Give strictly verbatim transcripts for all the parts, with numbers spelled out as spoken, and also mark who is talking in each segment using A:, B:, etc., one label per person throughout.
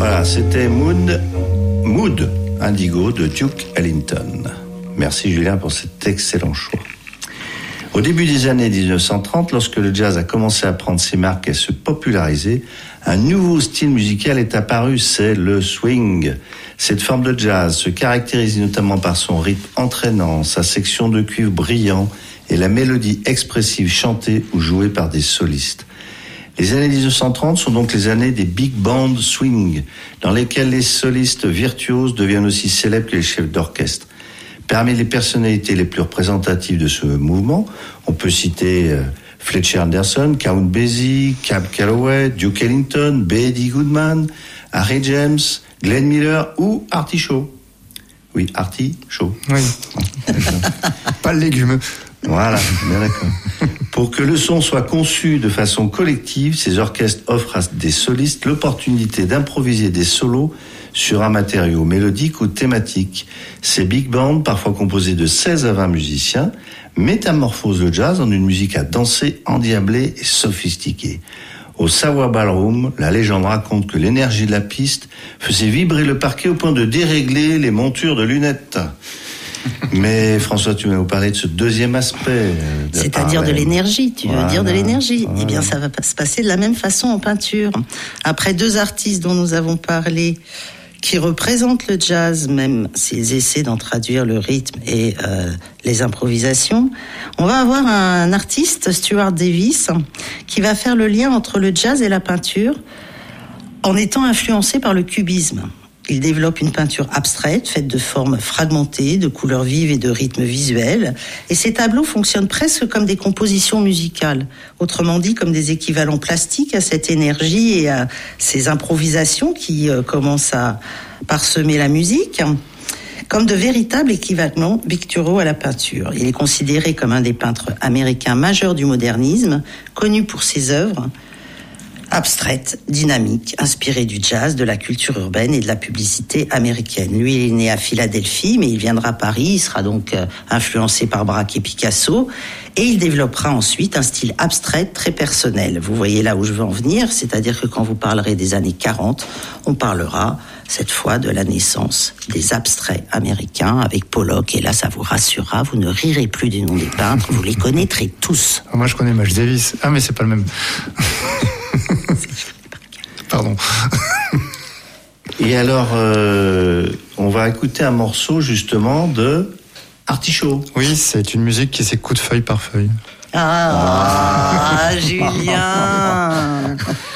A: Voilà, c'était Mood, Mood Indigo de Duke Ellington. Merci Julien pour cet excellent choix. Au début des années dix-neuf cent trente, lorsque le jazz a commencé à prendre ses marques et à se populariser, un nouveau style musical est apparu, c'est le swing. Cette forme de jazz se caractérise notamment par son rythme entraînant, sa section de cuivre brillant et la mélodie expressive chantée ou jouée par des solistes. Les années dix-neuf cent trente sont donc les années des big band swing, dans lesquelles les solistes virtuoses deviennent aussi célèbres que les chefs d'orchestre. Parmi les personnalités les plus représentatives de ce mouvement, on peut citer Fletcher Henderson, Count Basie, Cab Calloway, Duke Ellington, Betty Goodman, Harry James, Glenn Miller ou Artie Shaw. Oui, Artie Shaw.
B: Oui. Pas le légume.
A: Voilà, bien d'accord. Pour que le son soit conçu de façon collective, ces orchestres offrent à des solistes l'opportunité d'improviser des solos sur un matériau mélodique ou thématique. Ces big bands, parfois composés de seize à vingt musiciens, métamorphosent le jazz en une musique à danser, endiablée et sophistiquée. Au Savoy Ballroom, la légende raconte que l'énergie de la piste faisait vibrer le parquet au point de dérégler les montures de lunettes. Mais François, tu vas nous parler de ce deuxième aspect. De
C: C'est-à-dire
A: Harlem.
C: de l'énergie, tu
A: voilà,
C: veux dire de l'énergie.
A: voilà.
C: Eh bien, ça va se passer de la même façon en peinture. Après deux artistes dont nous avons parlé, qui représentent le jazz, même s'ils essaient d'en traduire le rythme et euh, les improvisations, on va avoir un artiste, Stuart Davis, qui va faire le lien entre le jazz et la peinture en étant influencé par le cubisme. Il développe une peinture abstraite, faite de formes fragmentées, de couleurs vives et de rythmes visuels. Et ces tableaux fonctionnent presque comme des compositions musicales. Autrement dit, comme des équivalents plastiques à cette énergie et à ces improvisations qui euh, commencent à parsemer la musique, comme de véritables équivalents picturaux à la peinture. Il est considéré comme un des peintres américains majeurs du modernisme, connu pour ses œuvres abstraite, dynamique, inspirée du jazz, de la culture urbaine et de la publicité américaine. Lui, il est né à Philadelphie, mais il viendra à Paris. Il sera donc euh, influencé par Braque et Picasso. Et il développera ensuite un style abstrait très personnel. Vous voyez là où je veux en venir, c'est-à-dire que quand vous parlerez des années quarante, on parlera cette fois de la naissance des abstraits américains avec Pollock. Et là, ça vous rassurera, vous ne rirez plus du nom des peintres, vous les connaîtrez tous.
B: Moi, je connais Miles Davis. Ah, mais c'est pas le même. Pardon.
A: Et alors, euh, on va écouter un morceau justement de Artie Shaw.
B: Oui, c'est une musique qui s'écoute feuille par feuille.
C: Ah, ah Julien.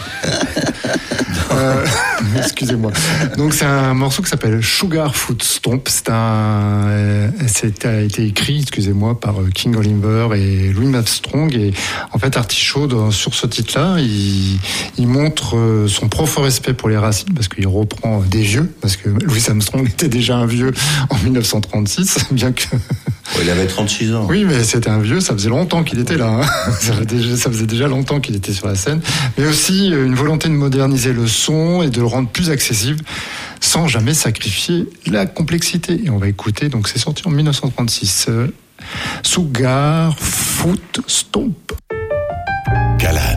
B: euh, excusez-moi. Donc c'est un morceau qui s'appelle Sugar Foot Stomp. C'est un, euh, c'est a été écrit, excusez-moi, par King Oliver et Louis Armstrong. Et en fait, Artie Shaw, sur ce titre-là, il, il montre son profond respect pour les racines parce qu'il reprend des vieux, parce que Louis Armstrong était déjà un vieux en dix-neuf cent trente-six, bien que.
A: Oh, il avait trente-six ans.
B: Oui, mais c'était un vieux, ça faisait longtemps qu'il était là. Hein. Ça, faisait déjà, ça faisait déjà longtemps qu'il était sur la scène. Mais aussi une volonté de moderniser le son et de le rendre plus accessible sans jamais sacrifier la complexité. Et on va écouter, donc c'est sorti en dix-neuf cent trente-six, euh, Sugar Foot Stomp.
D: Calas.